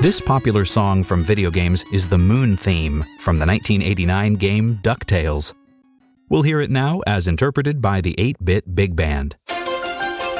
This popular song from video games is the Moon theme from the 1989 game DuckTales. We'll hear it now as interpreted by the 8-Bit Big Band.